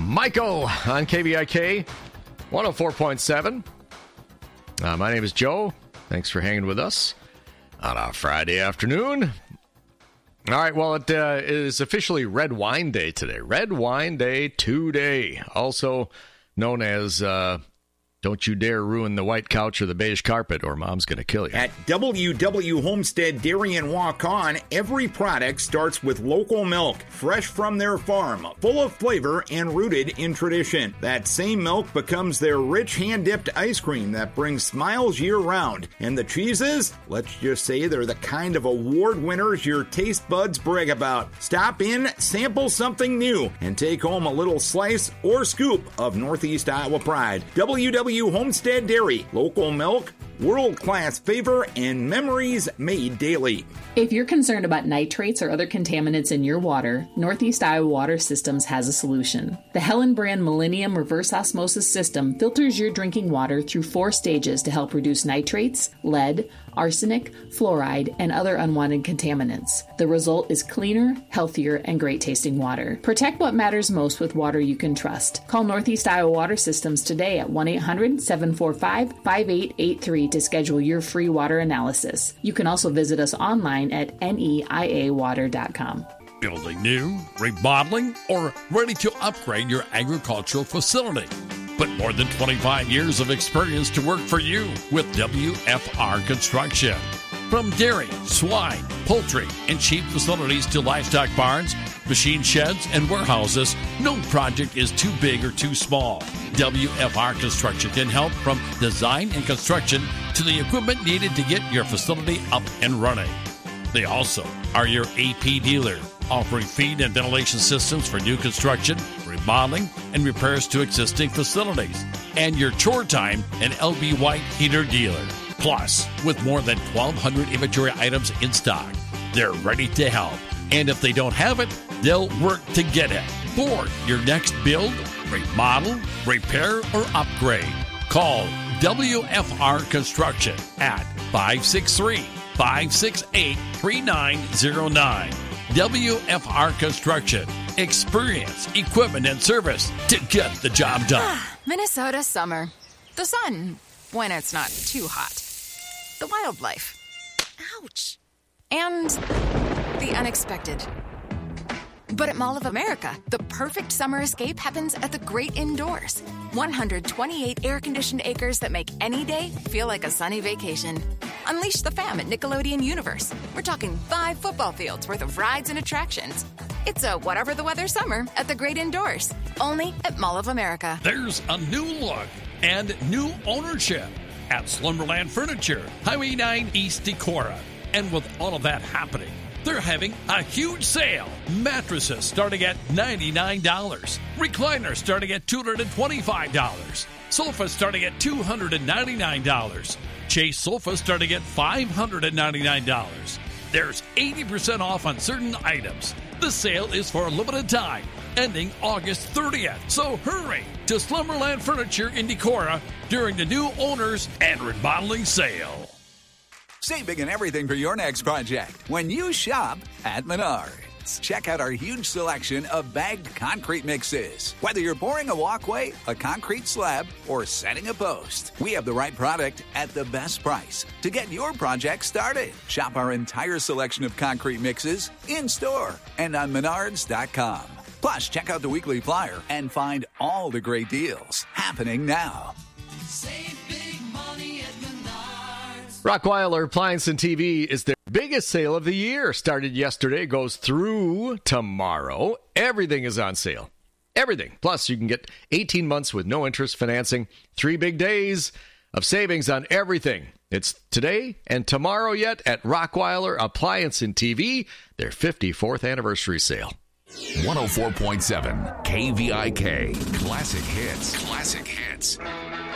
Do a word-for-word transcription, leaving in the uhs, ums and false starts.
Michael on K V I K one oh four point seven. Uh, my name is Joe. Thanks for hanging with us on a Friday afternoon. All right, well, it uh, is officially Red Wine Day today. Red Wine Day today, also known as uh, Don't You Dare Ruin the White Couch or the Beige Carpet or Mom's Gonna Kill You. At W W Homestead Dairy and Walk-On, every product starts with local milk, fresh from their farm, full of flavor and rooted in tradition. That same milk becomes their rich hand-dipped ice cream that brings smiles year-round. And the cheeses? Let's just say they're the kind of award winners your taste buds brag about. Stop in, sample something new, and take home a little slice or scoop of Northeast Iowa pride. W W Homestead Dairy, local milk, world-class flavor, and memories made daily. If you're concerned about nitrates or other contaminants in your water, Northeast Iowa Water Systems has a solution. The Helen brand Millennium Reverse Osmosis System filters your drinking water through four stages to help reduce nitrates, lead, arsenic, fluoride, and other unwanted contaminants. The result is cleaner, healthier, and great-tasting water. Protect what matters most with water you can trust. Call Northeast Iowa Water Systems today at one eight hundred seven four five five eight eight three to schedule your free water analysis. You can also visit us online at neia water dot com. Building new, remodeling, or ready to upgrade your agricultural facility. Put more than twenty-five years of experience to work for you with W F R Construction. From dairy, swine, poultry, and sheep facilities to livestock barns, machine sheds, and warehouses, no project is too big or too small. W F R Construction can help from design and construction to the equipment needed to get your facility up and running. They also are your A P dealer, offering feed and ventilation systems for new construction, remodeling, and repairs to existing facilities, and your chore time and L B White heater dealer. Plus, with more than twelve hundred inventory items in stock, they're ready to help. And if they don't have it, they'll work to get it. For your next build, remodel, repair, or upgrade, call W F R Construction at five six three, five six eight, three nine zero nine. W F R Construction. Experience, equipment, and service to get the job done. Minnesota summer. The sun, when it's not too hot. The wildlife. Ouch. And the unexpected. But at Mall of America, the perfect summer escape happens at the great indoors. one hundred twenty-eight air-conditioned acres that make any day feel like a sunny vacation. Unleash the fam at Nickelodeon Universe. We're talking five football fields worth of rides and attractions. It's a whatever the weather summer at the great indoors. Only at Mall of America. There's a new look and new ownership at Slumberland Furniture, Highway nine East Decorah. And with all of that happening, they're having a huge sale. Mattresses starting at ninety-nine dollars. Recliners starting at two hundred twenty-five dollars. Sofas starting at two hundred ninety-nine dollars. Chase sofas starting at five hundred ninety-nine dollars. There's eighty percent off on certain items. The sale is for a limited time, ending August thirtieth. So hurry to Slumberland Furniture in Decorah during the new owners and remodeling sale. Save big on everything for your next project when you shop at Menards. Check out our huge selection of bagged concrete mixes. Whether you're pouring a walkway, a concrete slab, or setting a post, we have the right product at the best price to get your project started. Shop our entire selection of concrete mixes in-store and on menards dot com. Plus, check out the weekly flyer and find all the great deals happening now. Save big money at Menards. Rockweiler Appliance and T V is their biggest sale of the year. Started yesterday, goes through tomorrow. Everything is on sale. Everything. Plus, you can get eighteen months with no interest financing. Three big days of savings on everything. It's today and tomorrow yet at Rockweiler Appliance and T V, their fifty-fourth anniversary sale. one oh four point seven K V I K. Classic hits. Classic hits.